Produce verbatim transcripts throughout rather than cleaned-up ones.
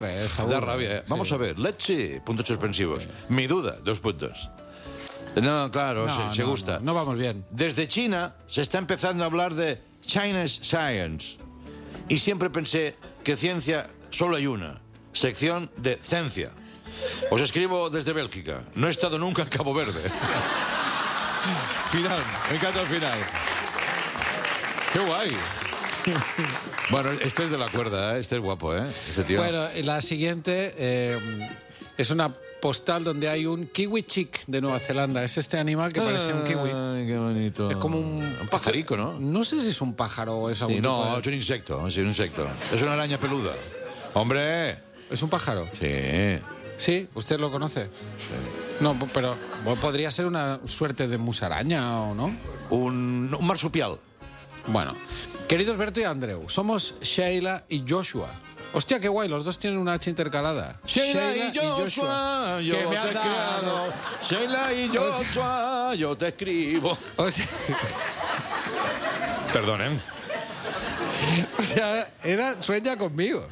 Da rabia, ¿eh? Vamos sí. a ver, let's see, puntos suspensivos. Sí. Mi duda, dos puntos. No, claro, no, se, no, se gusta. No, no vamos bien. Desde China se está empezando a hablar de China's Science. Y siempre pensé que ciencia solo hay una. Sección de ciencia. Os escribo desde Bélgica. No he estado nunca en Cabo Verde. Final, me encanta el final. ¡Qué guay! Bueno, este es de la cuerda, ¿eh? Este es guapo, ¿eh? Este tío. Bueno, la siguiente eh, es una postal donde hay un kiwi chick de Nueva Zelanda. Es este animal que parece un kiwi. Ay, qué bonito. Es como un... Un pajarico, ¿no? No sé si es un pájaro o es algún Sí, tipo no, de... es un insecto, es un insecto. Es una araña peluda. ¡Hombre! ¿Es un pájaro? Sí. ¿Sí? ¿Usted lo conoce? Sí. No, pero podría ser una suerte de musaraña, ¿o no? Un, un marsupial. Bueno, queridos Berto y Andreu, somos Sheila y Joshua. Hostia, qué guay, los dos tienen una H intercalada. Sheila, Sheila y Joshua, y Joshua yo que me te escribo. Sheila y Joshua, o sea, yo te escribo. O sea, Perdonen. O sea, era Sueña conmigo.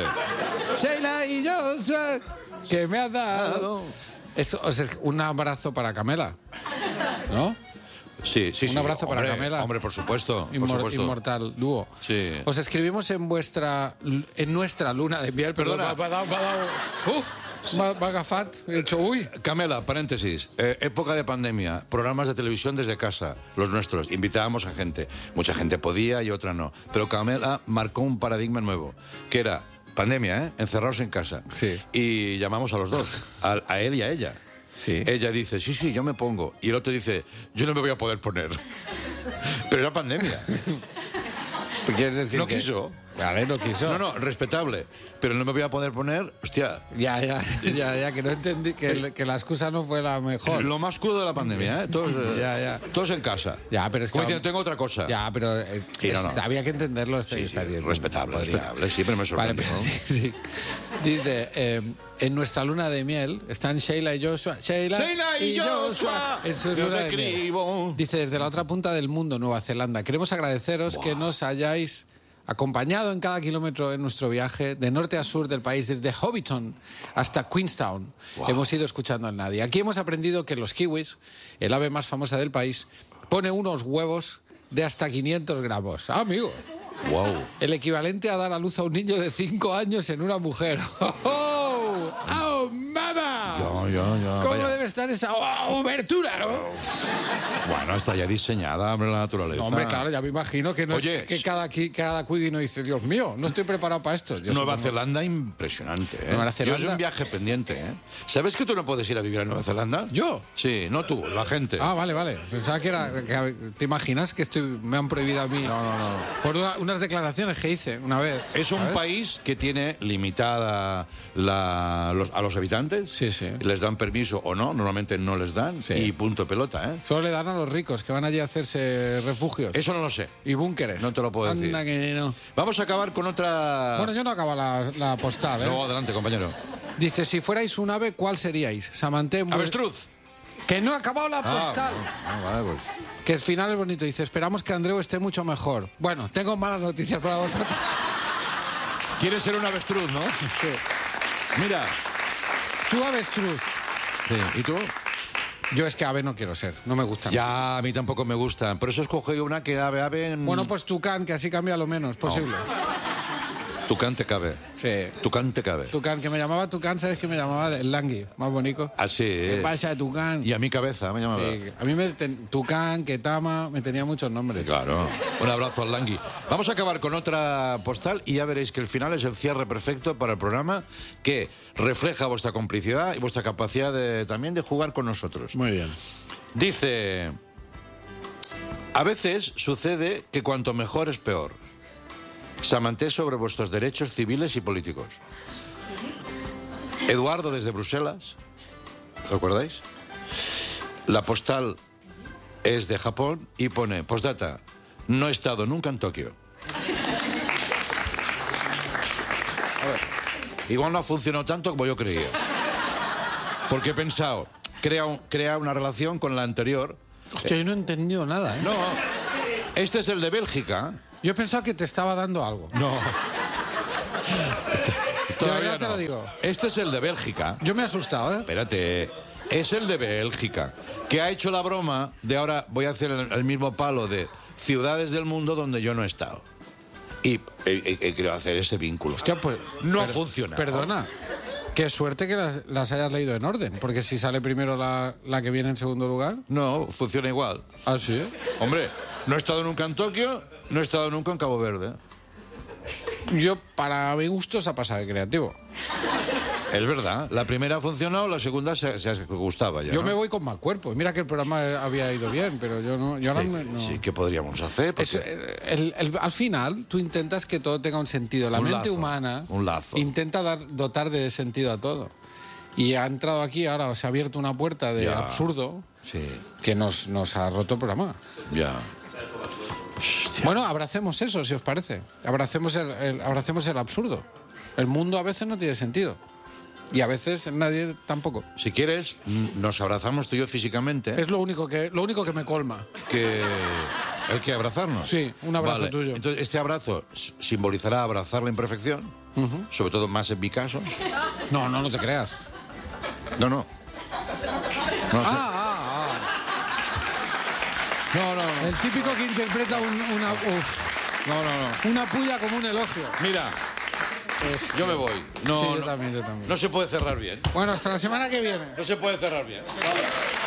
Sí. Sheila y Joshua, que me has dado. Eso, o sea, un abrazo para Camela, ¿no? Sí, sí, sí. Un abrazo hombre, para Camela. Hombre, por supuesto, Inmor por supuesto. Inmortal dúo. Sí. Os escribimos en vuestra en nuestra luna de miel. Perdona. Perdón, me ha dado, me ha dado, uh, me ha- me ha agafat. He dicho, uy. Camela, paréntesis. Eh, época de pandemia, programas de televisión desde casa, los nuestros. Invitábamos a gente. Mucha gente podía y otra no. Pero Camela marcó un paradigma nuevo, que era pandemia, ¿eh? Encerrados en casa. Sí. Y llamamos a los dos, a, a él y a ella. Sí. Ella dice, sí, sí, yo me pongo. Y el otro dice, yo no me voy a poder poner. Pero era pandemia. ¿Quieres decir No que- quiso. Vale, no quiso. No, no, respetable. Pero no me voy a poder poner, hostia, Ya, ya, ya, ya, que no entendí, que, que la excusa no fue la mejor. lo más crudo de la pandemia, ¿eh? Todos, eh, Ya, ya. todos en casa. Ya, pero es que... Como diciendo, tengo otra cosa. Ya, pero eh, Sí, no, es- no. había que entenderlo. Está, Sí, está sí, bien. respetable, Podría. respetable. Siempre me Vale, sorprende. pero ¿no? sí, sí. Dice, eh, en nuestra luna de miel están Sheila y Joshua. Sheila, Sheila y Joshua, en su yo luna te de miel. escribo. Dice, desde la otra punta del mundo, Nueva Zelanda, queremos agradeceros que nos hayáis acompañado en cada kilómetro en nuestro viaje de norte a sur del país, desde Hobbiton hasta Queenstown. Wow. Hemos ido escuchando al nadie. Aquí hemos aprendido que los kiwis, el ave más famosa del país, pone unos huevos de hasta quinientos gramos. Ah, amigo. Wow. El equivalente a dar a luz a un niño de cinco años en una mujer. ¡Oh, oh! ¡Oh, mamá! Ya, ya, ya. ¿Cómo vaya. debe estar esa oh, obertura, no? Bueno, está ya diseñada, hombre, la naturaleza. No, hombre, claro, ya me imagino que, no Oye, es que cada, qui- cada cuigui no dice, Dios mío, no estoy preparado para esto. Yo Nueva supongo- Zelanda, impresionante, ¿eh? Nueva Yo Zelanda. es un viaje pendiente, ¿eh? ¿Sabes que tú no puedes ir a vivir a Nueva Zelanda? ¿Yo? Sí, no tú, la gente. Ah, vale, vale. Pensaba que era... que- ¿Te imaginas que estoy, me han prohibido a mí? No, no, no. Por una- unas declaraciones que hice una vez. Es un ¿sabes? país que tiene limitada la, los, a los habitantes. Sí, sí. Les dan permiso o no, normalmente no les dan. Sí. Y punto pelota, ¿eh? Solo le dan a los ricos que van allí a hacerse refugios Eso no lo sé. y búnkeres. No te lo puedo decir. Anda que no. Vamos a acabar con otra... Bueno, yo no acabo la, la postal, ¿eh? No, adelante, compañero. Dice, si fuerais un ave, ¿cuál seríais? Samanté... muy- Avestruz. Que no ha acabado la Ah, postal. ah, vale, pues. Que el final es bonito. Dice, esperamos que Andreu esté mucho mejor. Bueno, tengo malas noticias para vosotros. Quieres ser un avestruz, ¿no? Mira. Tú avestruz. Sí. ¿Y tú? Yo es que ave no quiero ser. No me gusta. Ya, a mí tampoco me gustan. Por eso escogí una que ave, ave... En... Bueno, pues tucán, que así cambia lo menos posible. Tucán te cabe. Sí. Tucán te cabe. Tucán, que me llamaba Tucán, ¿sabes que me llamaba el Langui? Más bonito. Así ¿Qué es. pasa, Tucán? Y a mi cabeza me llamaba. Sí, a mí me... ten- Tucán, Ketama, me tenía muchos nombres. Claro. Un abrazo al Langui. Vamos a acabar con otra postal y ya veréis que el final es el cierre perfecto para el programa que refleja vuestra complicidad y vuestra capacidad de, también de jugar con nosotros. Muy bien. Dice, a veces sucede que cuanto mejor es peor. Samanté sobre vuestros derechos civiles y políticos. Eduardo desde Bruselas, ¿lo acordáis? La postal es de Japón y pone, postdata, no he estado nunca en Tokio. A ver, igual no ha funcionado tanto como yo creía. Porque he pensado, crea, un- crea una relación con la anterior. Hostia, yo no he entendido nada, ¿eh? No, este es el de Bélgica. Yo he pensado que te estaba dando algo. No. Todavía verdad te no. lo digo. Este es el de Bélgica. Yo me he asustado, ¿eh? Espérate. Es el de Bélgica, que ha hecho la broma de ahora voy a hacer el, el mismo palo de ciudades del mundo donde yo no he estado. Y he, he- he querido hacer ese vínculo. Hostia, pues, No per- funciona. Perdona. Qué suerte que las, las hayas leído en orden, porque si sale primero la, la que viene en segundo lugar... No, funciona igual. Ah, sí. Hombre, no he estado nunca en Tokio, no he estado nunca en Cabo Verde. Yo, para mi gusto, se ha pasado de creativo. Es verdad, la primera ha funcionado, la segunda se, se gustaba ya. Yo ¿no? me voy con más cuerpo. Mira que el programa había ido bien, pero yo no... Yo ahora Sí, me- no. sí, ¿qué podríamos hacer? Porque- Es, eh, el- el- al final, tú intentas que todo tenga un sentido. La Un mente lazo, humana un lazo. intenta dar, dotar de sentido a todo. Y ha entrado aquí, ahora se ha abierto una puerta de Ya. absurdo Sí, que nos, nos ha roto el programa. ya. Bueno, abracemos eso, si os parece. Abracemos el, el- abracemos el absurdo. El mundo a veces no tiene sentido. Y a veces nadie tampoco. Si quieres, mm, nos abrazamos tú y yo físicamente. Es lo único que, lo único que me colma. que hay que abrazarnos. Sí, un abrazo Vale, tuyo. Entonces, este abrazo s- simbolizará abrazar la imperfección, sobre todo más en mi caso. No, no, no te creas. No, no. No, sé. Ah, ah, no, no, ah. no, El típico que interpreta un- una, uf, no, no, no. una puya como un elogio. Mira, yo me voy. No, Sí, yo no, también, yo también. no se puede cerrar bien. Bueno, hasta la semana que viene. No se puede cerrar bien. Vale.